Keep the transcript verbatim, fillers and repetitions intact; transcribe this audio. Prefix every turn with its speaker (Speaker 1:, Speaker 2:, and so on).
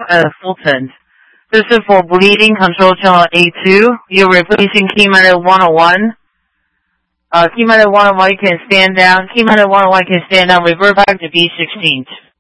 Speaker 1: uh, Fulton. This is for bleeding, control channel A two. You're replacing key monitor one oh one. Uh, key monitor one oh one can stand down. Key monitor one oh one can stand down. Revert back to B sixteen.